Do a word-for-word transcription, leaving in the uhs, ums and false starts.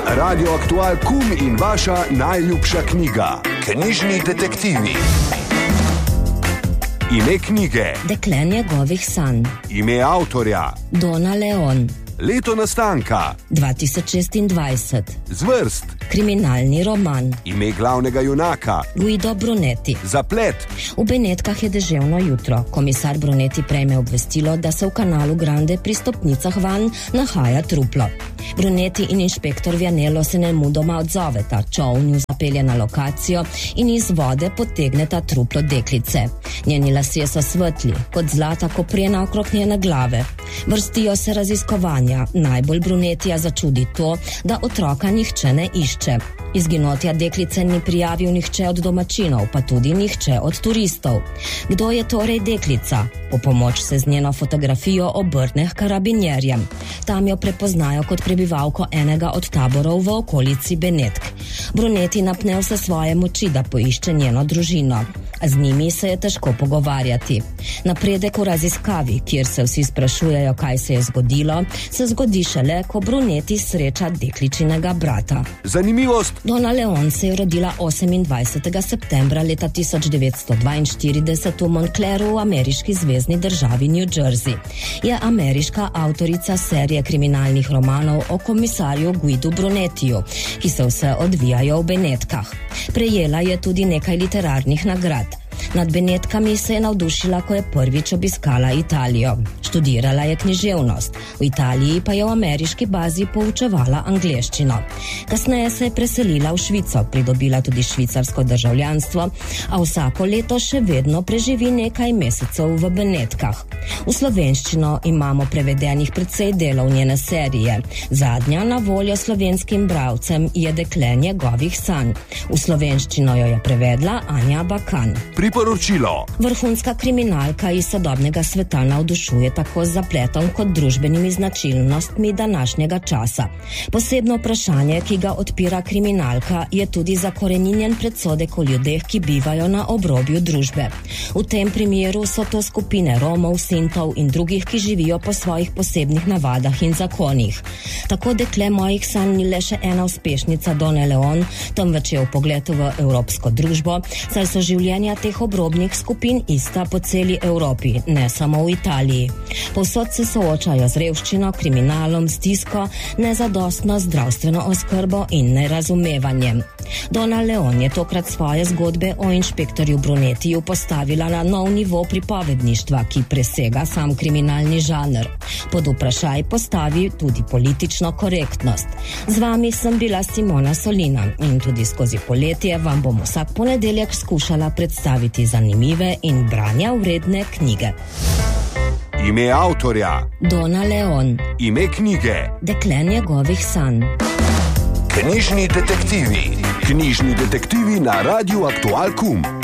Radio Aktual Kum in vaša najljubša knjiga. Knjižni detektivi. Ime knjige. Dekle njegovih sanj. Ime avtorja. Donna Leon. Leto nastanka. dva tisoč šestindvajset. Zvrst. Kriminalni roman. Ime glavnega junaka. Guido Brunetti. Zaplet. V Benetkah je deževno jutro. Komisar Brunetti prejme obvestilo, da se v kanalu Grande pri stopnicah vanj nahaja truplo. Brunetti in inšpektor Vianello se nemudoma odzoveta, čoln ju zapelje na lokacijo in iz vode potegneta truplo deklice. Njeni lasje so svetli, kot zlata koprena okrog njene glave. Vrstijo se raziskovanja, najbolj Brunettija začudi to, da otroka nihče ne išče. Izginotja deklice ni prijavil nihče od domačinov, pa tudi nihče od turistov. Kdo je torej deklica? Po pomoč se z njeno fotografijo obrne h karabinjerjem. Tam jo prepoznajo kot prebivalko enega od taborov v okolici Benetk. Brunetti napne vse svoje moči, da poišče njeno družino. Z njimi se je težko pogovarjati. Napredek v raziskavi, kjer se vsi sprašujejo, kaj se je zgodilo, se zgodi šele, ko Brunetti sreča dekličinega brata. Zanimivost. Donna Leon se je rodila osemindvajsetega septembra leta tisoč devetsto dvainštirideset v Montclairu v ameriški zvezni državi New Jersey. Je ameriška avtorica serije kriminalnih romanov o komisarju Guidu Brunettiju, ki se vse odvijajo v Benetkah. Prejela je tudi nekaj literarnih nagrad. Nad Benetkami se je navdušila, ko je prvič obiskala Italijo. Študirala je književnost, v Italiji pa je v ameriški bazi poučevala angleščino. Kasneje se je preselila v Švico, pridobila tudi švicarsko državljanstvo, a vsako leto še vedno preživi nekaj mesecev v Benetkah. V slovenščino imamo prevedenih precej delov njene serije. Zadnja na voljo slovenskim bralcem je Dekle njegovih sanj. V slovenščino jo je prevedla Anja Bakan. Priporočilo. Vrhunska kriminalka iz sodobnega sveta navdušuje tako z zapletom kot družbenimi značilnostmi današnjega časa. Posebno vprašanje, ki ga odpira kriminalka, je tudi zakoreninjen predsodek o ljudeh, ki bivajo na obrobju družbe. V tem primeru so to skupine Romov, Sintov in drugih, ki živijo po svojih posebnih navadah in zakonih. Tako Dekle mojih sanj ni le še ena uspešnica Donne Leon, temveč je v pogledu v evropsko družbo, saj so življenja teh obrobnih skupin ista po celi Evropi, ne samo v Italiji. Povsod se soočajo z revščino, kriminalom, stisko, nezadostno zdravstveno oskrbo in nerazumevanjem. Donna Leon je tokrat svoje zgodbe o inšpektorju Brunettiju postavila na nov nivo pripovedništva, ki presega sam kriminalni žanr. Pod vprašaj postavi tudi politično korektnost. Z vami sem bila Simona Solina in tudi skozi poletje vam bom vsak ponedeljek skušala predstaviti zanimive in branja vredne knjige. Ime avtorja. Donna Leon. Ime knjige. Dekle njegovih sanj. Knjižni detektivi. Knjižni detektivi na Radiu Aktual Kum.